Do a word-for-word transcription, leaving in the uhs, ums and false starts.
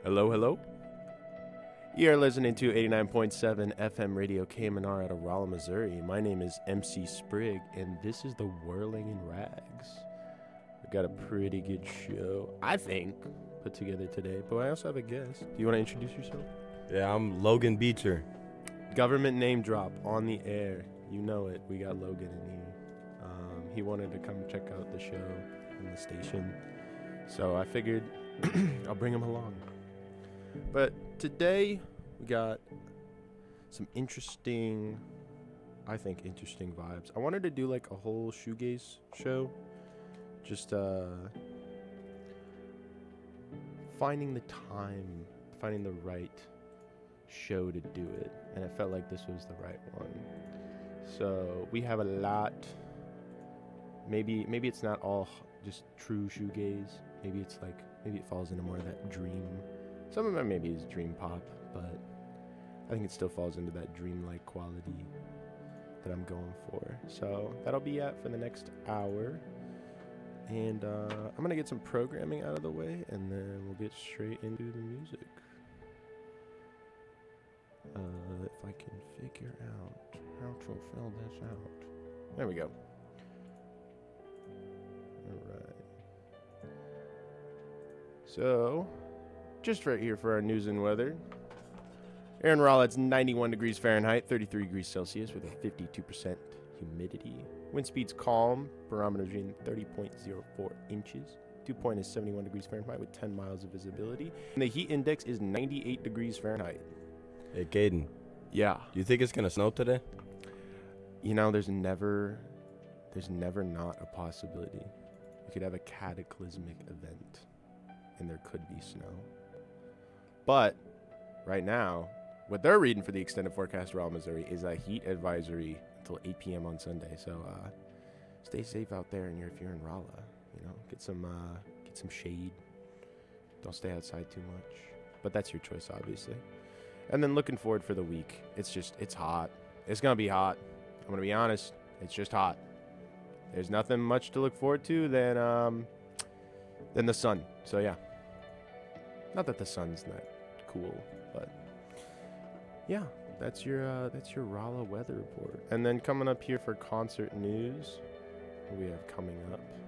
Hello, hello. You're listening to eighty-nine point seven F M Radio K M N R out of Rolla, Missouri. My name is M C Sprigg, and this is the Whirling in Rags. We've got a pretty good show, I think, put together today, but I also have a guest. Do you want to introduce yourself? Yeah, I'm Logan Beecher. Government name drop on the air. You know it. We got Logan in here. Um, he wanted to come check out the show and the station, so I figured I'll bring him along. But today we got some interesting, I think, interesting vibes. I wanted to do like a whole shoegaze show, just uh, finding the time, finding the right show to do it, and I felt like this was the right one. So we have a lot. Maybe maybe it's not all just true shoegaze. Maybe it's like maybe it falls into more of that dream. Some of it maybe is dream pop, but I think it still falls into that dreamlike quality that I'm going for. So that'll be it for the next hour. And uh, I'm going to get some programming out of the way, and then we'll get straight into the music. Uh, if I can figure out how to fill this out. There we go. All right. So, just right here for our news and weather. Here in Raleigh, it's ninety-one degrees Fahrenheit, thirty-three degrees Celsius with a fifty-two percent humidity. Wind speed's calm, barometer reading thirty point zero four inches. Dew point is seventy-one degrees Fahrenheit with ten miles of visibility. And the heat index is ninety-eight degrees Fahrenheit. Hey, Caden. Yeah. Do you think it's going to snow today? You know, there's never, there's never not a possibility. You could have a cataclysmic event, and there could be snow. But right now, what they're reading for the extended forecast around Missouri is a heat advisory until eight p.m. on Sunday. So uh, stay safe out there, and you're, if you're in Rolla, you know, get some uh, get some shade. Don't stay outside too much. But that's your choice, obviously. And then looking forward for the week, it's just it's hot. It's gonna be hot. I'm gonna be honest. It's just hot. There's nothing much to look forward to than um than the sun. So yeah. Not that the sun's not cool, but yeah, that's your uh, that's your Rolla weather report. And then coming up here for concert news, what we have coming up.